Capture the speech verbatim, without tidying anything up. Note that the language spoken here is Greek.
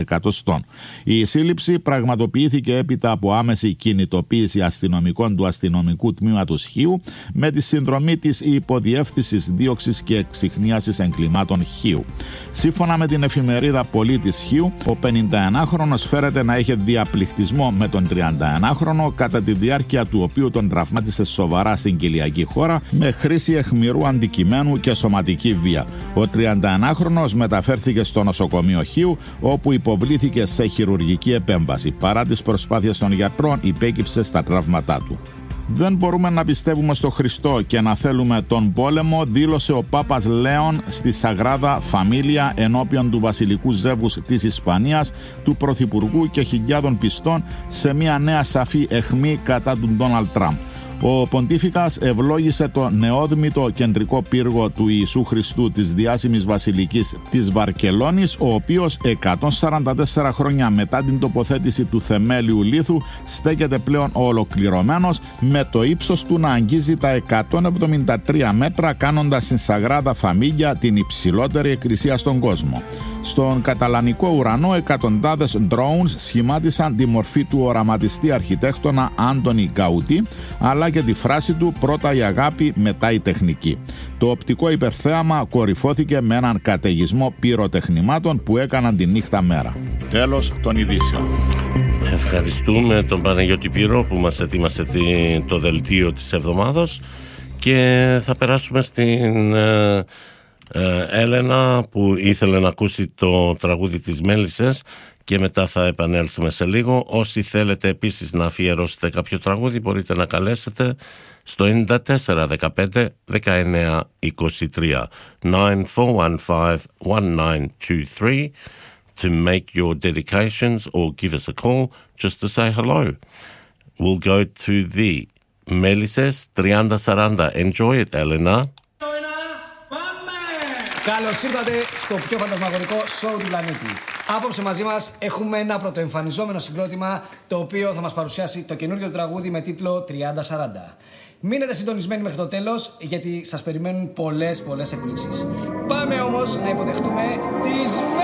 εκατοστών. Η σύλληψη πραγματοποιήθηκε έπειτα από άμεση κινητοποίηση αστυνομικών του αστυνομικού τμήματος Χίου με τη συνδρομή της Υποδιεύθυνσης Δίωξης και Εξιχνίασης Εγκλημάτων Χίου. Σύμφωνα με την εφημερίδα Πολίτης Χίου, ο πενηνταενάχρονος φέρεται να είχε διαπληκτισμό με τον τριανταενάχρονο, κατά τη διάρκεια του οποίου τον τραυμάτισε σοβαρά στην κοιλιακή χώρα με χρήση αιχμηρού αντικειμένου και σωματική βία. Ο τριανταενάχρονος μεταφέρθηκε στο νοσοκομείο Χίου, όπου υποβλήθηκε σε χειρουργική επέμβαση. Παρά τις προσπάθειες των γιατρών, υπέκυψε στα τραύματά του. «Δεν μπορούμε να πιστεύουμε στο Χριστό και να θέλουμε τον πόλεμο», δήλωσε ο Πάπας Λέων στη Σαγράδα Φαμίλια ενώπιον του βασιλικού ζεύγους της Ισπανίας, του Πρωθυπουργού και χιλιάδων πιστών σε μια νέα σαφή αιχμή κατά του Ντόναλντ Τραμπ. Ο Ποντίφικας ευλόγησε το νεόδμητο κεντρικό πύργο του Ιησού Χριστού της διάσημης βασιλικής της Βαρκελόνης, ο οποίος εκατόν σαράντα τέσσερα χρόνια μετά την τοποθέτηση του θεμέλιου λίθου στέκεται πλέον ολοκληρωμένος, με το ύψος του να αγγίζει τα εκατόν εβδομήντα τρία μέτρα, κάνοντας στην Σαγράδα Φαμίλια την υψηλότερη εκκλησία στον κόσμο. Στον καταλανικό ουρανό, εκατοντάδες drones σχημάτισαν τη μορφή του οραματιστή αρχιτέκτονα Άντονι Γκαουτί, αλλά και τη φράση του «Πρώτα η αγάπη, μετά η τεχνική». Το οπτικό υπερθέαμα κορυφώθηκε με έναν καταιγισμό πυροτεχνημάτων που έκαναν τη νύχτα μέρα. Τέλος των ειδήσεων. Ευχαριστούμε τον Παναγιώτη Πύρο που μας ετοίμασε το δελτίο της εβδομάδος, και θα περάσουμε στην ε, ε, Έλενα που ήθελε να ακούσει το τραγούδι της Μέλισσες, και μετά θα επανέλθουμε σε λίγο. Όσοι θέλετε επίσης να αφιερώσετε κάποιο τραγούδι, μπορείτε να καλέσετε στο εννιά τέσσερα δεκαπέντε δεκαεννιά είκοσι τρία εννιά τέσσερα ένα πέντε ένα εννιά δύο τρία to make your dedications, or give us a call just to say hello. We'll go to the Μέλισσες τριάντα σαράντα. Enjoy it, Elena. Καλώς ήρθατε στο πιο φαντασμαγορικό σοου του πλανήτη. Απόψε μαζί μας έχουμε ένα πρωτοεμφανιζόμενο συγκρότημα, το οποίο θα μας παρουσιάσει το καινούριο τραγούδι με τίτλο τριάντα σαράντα. Μείνετε συντονισμένοι μέχρι το τέλος, γιατί σας περιμένουν πολλές πολλές εκπλήξεις. Πάμε όμως να υποδεχτούμε τις